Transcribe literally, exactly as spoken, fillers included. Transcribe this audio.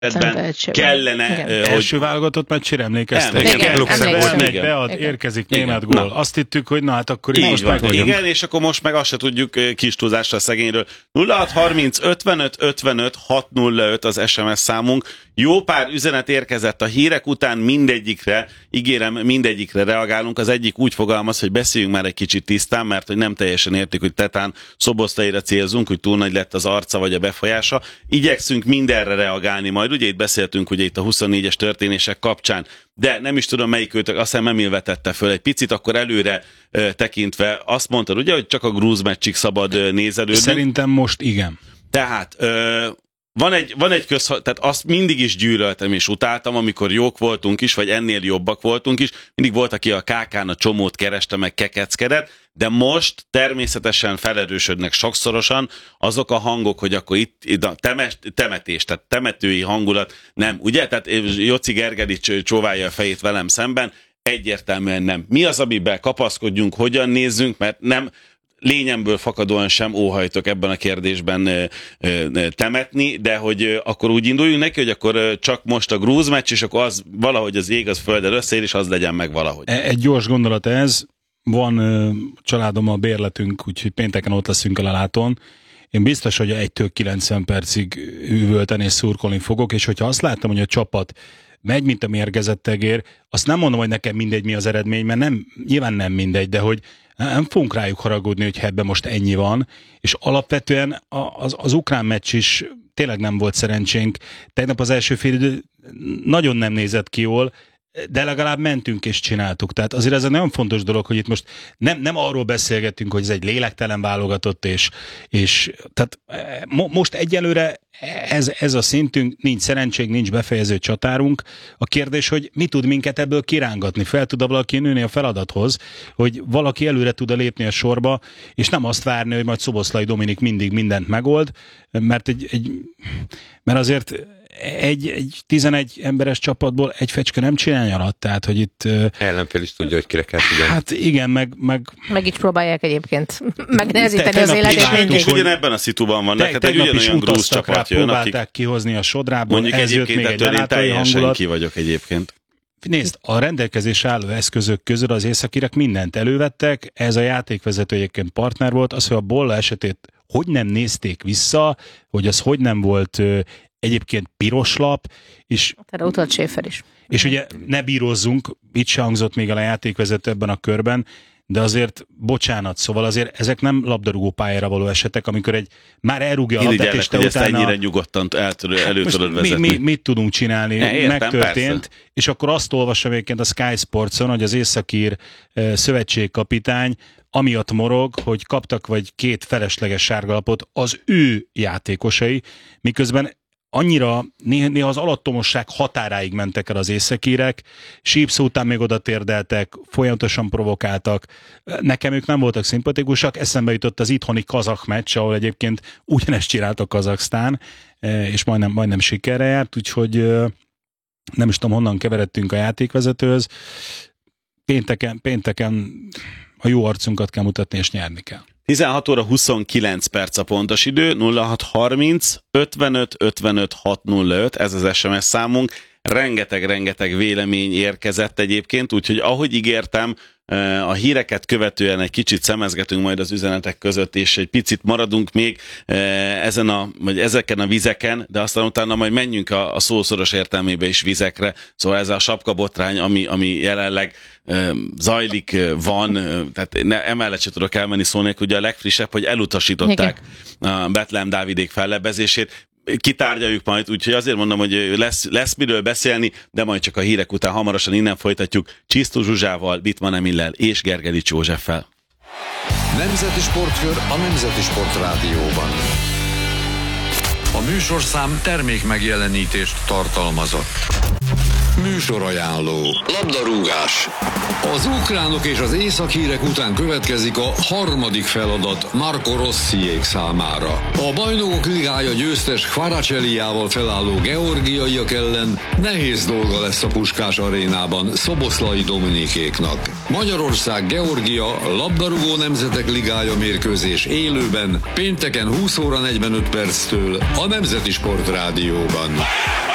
kellene, igen. hogy... Első válogatott meccsére emlékeztek? Igen, igen, Luxemburg megy, igen. bead, Igen. érkezik Igen. német gól. Na. Azt hittük, hogy na hát akkor így most van. meg vagyunk. Igen, és akkor most meg azt se tudjuk kis túlzásra szegényről. nulla hat harminc ötvenöt ötvenöt hatszázöt az es em es számunk. Jó pár üzenet érkezett a hírek után, mindegyikre, ígérem, mindegyikre reagálunk. Az egyik úgy fogalmaz, hogy beszéljünk már egy kicsit tisztán, mert hogy nem teljesen értik, hogy Tetán Szoboszlaira célzunk, hogy túl nagy lett az arca vagy a befolyása. Igyekszünk mindenre reagálni majd. Ugye itt beszéltünk ugye itt a huszonnégyes történések kapcsán, de nem is tudom melyik őtök, azt hiszem Emil vetette föl egy picit, akkor előre ö, tekintve azt mondtad ugye, hogy csak a grúz meccsig szabad ö, nézelődni. Szerintem most igen. Tehát ö, van egy, van egy közha... tehát azt mindig is gyűlöltem és utáltam, amikor jók voltunk is, vagy ennél jobbak voltunk is, mindig volt, aki a ká kán a csomót kereste, meg kekeckedett, de most természetesen felerősödnek sokszorosan azok a hangok, hogy akkor itt, itt a temes, temetés, tehát temetői hangulat, nem, ugye? Tehát Joci Gergelics csóválja a fejét velem szemben, egyértelműen nem. Mi az, amiben kapaszkodjunk, hogyan nézzünk, mert nem lényemből fakadóan sem óhajtok ebben a kérdésben ö, ö, temetni, de hogy ö, akkor úgy induljunk neki, hogy akkor ö, csak most a grúz meccs, és akkor az valahogy az ég az földdel összeér, és az legyen meg valahogy. Egy gyors gondolat ez, van ö, családommal bérletünk, úgyhogy pénteken ott leszünk a lelátón. Én biztos, hogy egytől kilencven percig üvölteni és szurkolni fogok, és hogyha azt láttam, hogy a csapat megy, mint a mérgezett tegér, azt nem mondom, hogy nekem mindegy mi az eredmény, mert nem, nyilván nem mindegy, de hogy nem fogunk rájuk haragudni, hogy ebben most ennyi van, és alapvetően az, az ukrán meccs is tényleg nem volt szerencsénk. Tegnap az első fél idő nagyon nem nézett ki jól, de legalább mentünk és csináltuk. Tehát azért ez egy nagyon fontos dolog, hogy itt most nem, nem arról beszélgetünk, hogy ez egy lélektelen válogatott, és, és tehát mo, most egyelőre ez, ez a szintünk, nincs szerencsénk, nincs befejező csatárunk. A kérdés, hogy mi tud minket ebből kirángatni? Fel tud valaki nőni a feladathoz, hogy valaki előre tud lépni a sorba, és nem azt várni, hogy majd Szoboszlai Dominik mindig mindent megold, mert, egy, egy, mert azért egy, egy tizenegy emberes csapatból egy fecske nem csinálja nyarat, tehát, hogy itt... Ellenfél is tudja, hogy kire kell figyelni. Hát igen, meg... Meg, meg is próbálják egyébként megnehezíteni az életét mindig. Ugyanebben a szituban van, neked egy ugyanolyan grúz csapat jön, próbálták akik... kihozni a sodrából, mondjuk ez jött még egy lelátói hangulat. Ki vagyok egyébként. Nézd, a rendelkezésre álló eszközök közül az északírek mindent elővettek, ez a játékvezető egyébként partner volt, az, hogy a Bolla esetét hogy nem nézték vissza, hogy az hogy nem volt egyébként piros lap, és... Tehát utalt Schäfer is. És ugye ne bírozzunk, itt se hangzott még el a játékvezető ebben a körben, de azért, bocsánat, szóval azért ezek nem labdarúgó pályára való esetek, amikor egy már elrúgja a labdát, és te hogy utána... ezt ennyire nyugodtan elő tudod vezetni. Mi, mi, mit tudunk csinálni? Ne, értem, megtörtént, persze. És akkor azt olvasom egyébként a Sky Sportson, hogy az északír uh, szövetségkapitány amiatt morog, hogy kaptak vagy két felesleges sárgalapot az ő játékosai, miközben annyira, néha, néha az alattomosság határáig mentek el az északírek, sípszó után még oda térdeltek, folyamatosan provokáltak. Nekem ők nem voltak szimpatikusak, eszembe jutott az itthoni kazakh meccs, ahol egyébként ugyanezt csinált a Kazaksztán, és majdnem, majdnem sikerre járt, úgyhogy nem is tudom, honnan keveredtünk a játékvezetőhöz. Pénteken, pénteken a jó arcunkat kell mutatni, és nyerni kell. tizenhat óra huszonkilenc perc a pontos idő, nulla hat harminc ötvenöt ötvenöt hatszázöt, ez az es em es számunk. Rengeteg-rengeteg vélemény érkezett egyébként, úgyhogy ahogy ígértem, a híreket követően egy kicsit szemezgetünk majd az üzenetek között, és egy picit maradunk még ezen a, vagy ezeken a vizeken, de aztán utána majd menjünk a, a szószoros értelmébe is vizekre. Szóval ez a sapkabotrány, ami, ami jelenleg zajlik, van, tehát ne, emellett se tudok elmenni szó nélkül, ugye a legfrissebb, hogy elutasították igen. a Betlehem Dávidék fellebbezését. Kitárgyaljuk majd, úgyhogy azért mondom, hogy lesz, lesz miről beszélni, de majd csak a hírek után hamarosan innen folytatjuk Csisztó Zsuzsával, Dittmann Emillel és Gergelics Józseffel. Nemzeti Sportkör a Nemzeti Sport Rádióban. A műsorszám termék megjelenítést tartalmazott. Műsorajánló. Labdarúgás. Az ukránok és az északírek után következik a harmadik feladat Marco Rossiék számára. A Bajnokok Ligája győztes Kvaraceliával felálló georgiaiak ellen nehéz dolga lesz a Puskás arénában Szoboszlai Dominikéknak. Magyarország-Georgia labdarúgó nemzetek ligája mérkőzés élőben pénteken húsz óra negyvenöt perctől a Nemzeti Sport Rádióban.